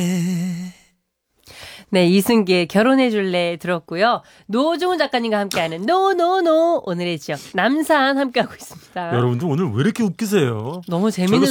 네, 이승기의 결혼해줄래 들었고요. 노종훈 작가님과 함께하는 노노노 오늘의 지역 남산 함께하고 있습니다. 여러분들 오늘 왜 이렇게 웃기세요? 너무 재밌는